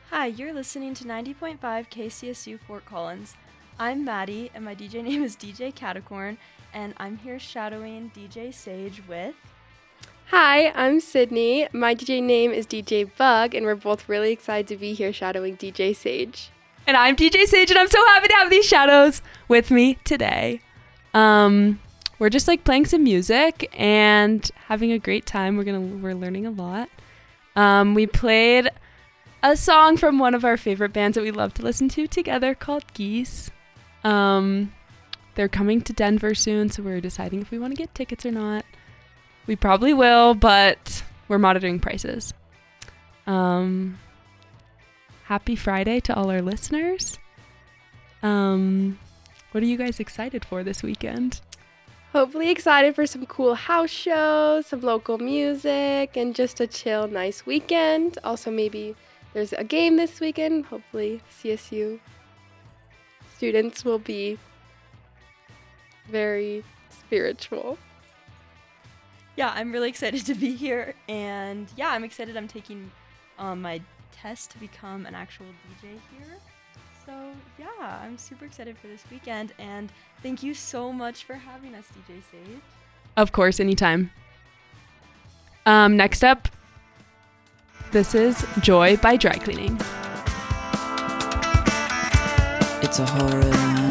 Hi, you're listening to 90.5 KCSU Fort Collins. I'm Maddie, and my DJ name is DJ Catacorn, and I'm here shadowing DJ Sage with... Hi, I'm Sydney. My DJ name is DJ Bug, and we're both really excited to be here shadowing DJ Sage. And I'm DJ Sage, and I'm so happy to have these shadows with me today. We're just playing some music and having a great time. We're learning a lot. We played a song from one of our favorite bands that we love to listen to together called Geese. They're coming to Denver soon, so we're deciding if we want to get tickets or not. We probably will, but we're monitoring prices. Happy Friday to all our listeners. What are you guys excited for this weekend? Hopefully excited for some cool house shows, some local music, and just a chill, nice weekend. Also, maybe there's a game this weekend. Hopefully CSU students will be very spiritual. Yeah, I'm really excited to be here, and yeah, I'm excited I'm taking my test to become an actual DJ here. So yeah, I'm super excited for this weekend, and thank you so much for having us, DJ Sage. Of course, anytime. Next up, this is Joy by Dry Cleaning. It's a horror